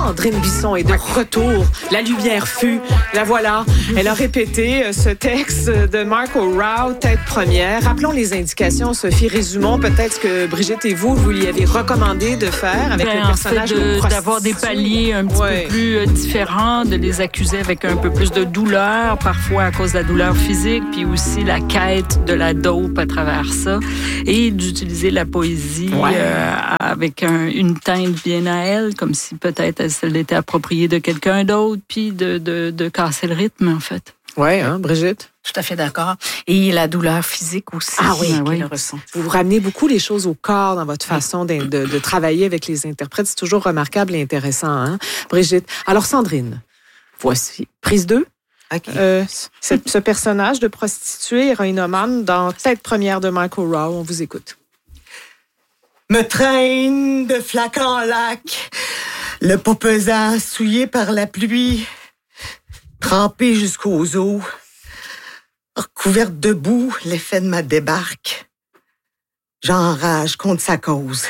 Sandrine Bisson est de retour. La lumière fut. La voilà. Elle a répété ce texte de Marco Rao, tête première. Rappelons les indications, Sophie. Résumons peut-être ce que Brigitte et vous lui avez recommandé de faire avec le personnage d'avoir des paliers un petit peu plus différents, de les accuser avec un peu plus de douleur, parfois à cause de la douleur physique, puis aussi la quête de la dope à travers ça, et d'utiliser la poésie avec une teinte bien à elle, comme si peut-être elle était appropriée de quelqu'un d'autre, puis de casser le rythme, en fait. Oui, hein, Brigitte? Tout à fait d'accord. Et la douleur physique aussi. Ah oui, qu'elle ressent. Vous ramenez beaucoup les choses au corps dans votre façon de travailler avec les interprètes. C'est toujours remarquable et intéressant, hein, Brigitte? Alors, Sandrine, voici. Prise 2. Okay. Ce personnage de prostituée héroïnomane dans Tête première de Michael Rowe. On vous écoute. Me traîne de flac en lac, le pas pesant, souillé par la pluie, trempé jusqu'aux os, recouverte de boue, l'effet de ma débarque. J'enrage contre sa cause.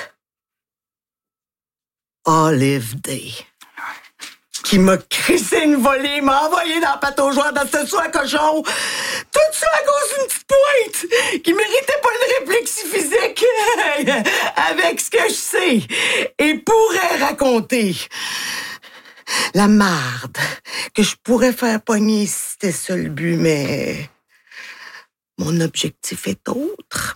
Olive Day. Qui m'a crissé une volée, m'a envoyé dans le pâteau joueur dans ce soir cochon. Tout ça à cause d'une petite pointe qui méritait pas une réplique si physique avec ce que je sais et pourrais raconter. La marde que je pourrais faire pogner si c'était ça le but, mais mon objectif est autre.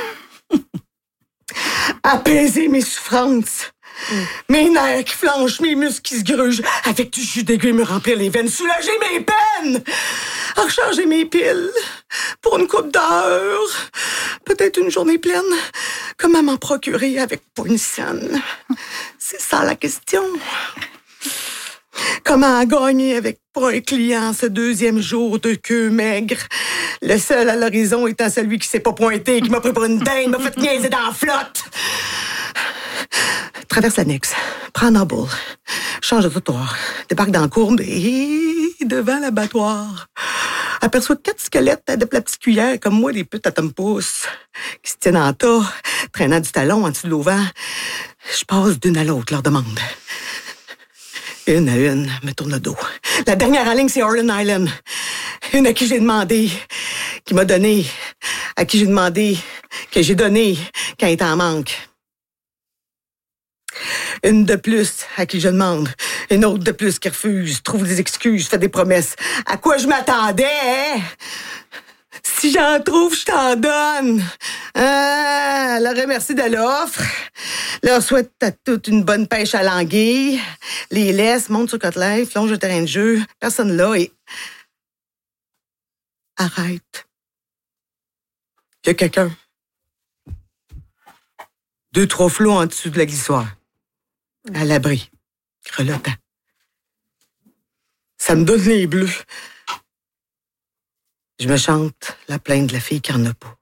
Apaiser mes souffrances. Mes nerfs qui flanchent, mes muscles qui se grugent, avec du jus d'aiguille me remplir les veines, soulager mes peines, recharger mes piles pour une couple d'heures, peut-être une journée pleine. Comment m'en procurer avec pas une scène? C'est ça la question. Comment gagner avec pas un client ce deuxième jour de queue maigre? Le seul à l'horizon étant celui qui s'est pas pointé, qui m'a pris pour une dinde, m'a fait niaiser dans la flotte. Traverse l'annexe, prends un boule, change de trottoir, débarque dans la courbe et devant l'abattoir. Aperçois 4 squelettes à de la petite cuillère comme moi, des putes à tom-pouce, qui se tiennent en tas, traînant du talon en dessous de l'auvent. Je passe d'une à l'autre, leur demande. Une à une, me tourne le dos. La dernière en ligne, c'est Orland Island. Une à qui j'ai demandé, qui m'a donné, à qui j'ai demandé, que j'ai donné quand il était en manque. Une de plus à qui je demande, une autre de plus qui refuse, trouve des excuses, fait des promesses. À quoi je m'attendais, hein? Si j'en trouve, je t'en donne. Ah, leur remercie de l'offre. Leur souhaite à toute une bonne pêche à l'anguille. Les laisse, monte sur Côte-Life, longe le terrain de jeu. Personne là et... Arrête. Il y a quelqu'un. 2-3 flots en dessous de la glissoire. À l'abri. Grelottant. Ça me donne les bleus. Je me chante la plainte de la fille qui en a pas.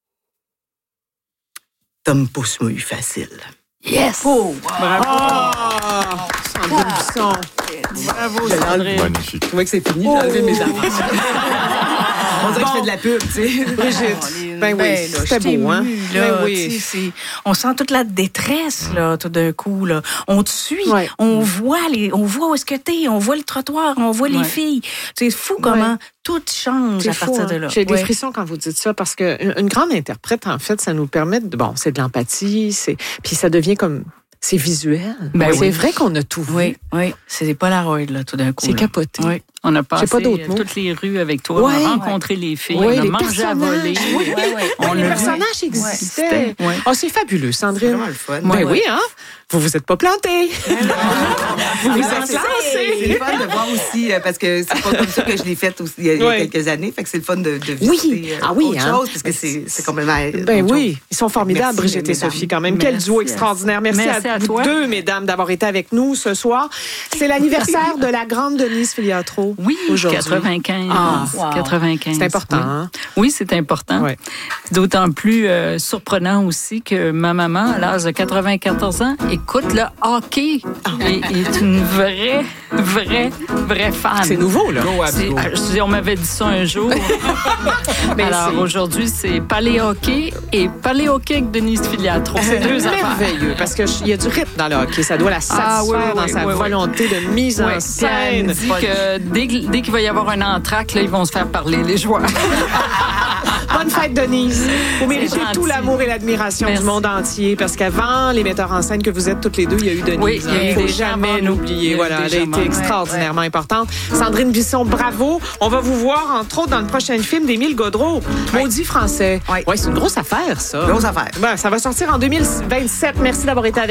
Tom pousse m'a eu facile. Yes! Oh, Bravo! Sandrine Bisson. Bravo, Sandrine. Magnifique. Je trouvais que c'est fini, j'ai enlevé mes affaires. On dirait que je fais de la pub, tu sais. Brigitte, ben oui, c'était beau, hein? Là, Ben oui. On sent toute la détresse, là, tout d'un coup, là. On te suit, Ouais. on voit où est-ce que t'es, on voit le trottoir, on voit les filles. C'est fou comment tout change à partir de là. J'ai des frissons quand vous dites ça parce que une grande interprète, en fait, ça nous permet c'est de l'empathie, puis ça devient comme... C'est visuel. Ben c'est oui. vrai qu'on a tout vu. Oui. C'est des Polaroids, là, tout d'un coup. C'est là. capoté. Oui. On a passé pas d'autres mots. toutes les rues avec toi. Ouais. On a rencontré les filles. Oui, on a les mangé à voler. On les personnages existaient. Ouais. Oh, c'est fabuleux, Sandrine. C'est vraiment le fun. Ben oui, hein? Vous êtes pas plantés. Vous êtes lancés. C'est le fun de voir aussi, parce que c'est pas comme ça que je l'ai fait aussi il y a quelques années. Fait que c'est le fun de visiter autre chose, parce que c'est complètement Ben autre oui, chose. ils sont formidables, Merci, Brigitte et mesdames. Sophie, quand même. Quel duo extraordinaire. Merci à vous toi. deux, mesdames, d'avoir été avec nous ce soir. C'est l'anniversaire de la grande Denise Filiatro. Godreau aujourd'hui? 95. Wow. 95. C'est important, oui. hein? Oui, c'est important. Ouais. C'est d'autant plus surprenant aussi que ma maman, à l'âge de 94 ans, écoute le hockey et est une vraie fan. C'est nouveau, là. On m'avait dit ça un jour. Alors aujourd'hui, c'est Palais-Hockey et Palais-Hockey avec Denise Filiatro. C'est deux affaires. Merveilleux, parce qu'il y a du rythme dans le hockey. Ça doit la satisfaire dans sa volonté de mise en scène. Elle me dit que dès qu'il va y avoir un entracte, là, ils vont se faire parler, les joueurs. Bonne fête, Denise. Vous méritez tout l'amour et l'admiration du monde entier, parce qu'avant les metteurs en scène que vous êtes toutes les deux, il y a eu Denise. Oui, il ne faut jamais l'oublier. Voilà, elle a été extraordinairement importante. Sandrine Bisson, bravo. On va vous voir, entre autres, dans le prochain film d'Émile Godreau, Maudit français. Oui, c'est une grosse affaire, ça. Grosse affaire. Ben, ça va sortir en 2027. Merci d'avoir été avec nous.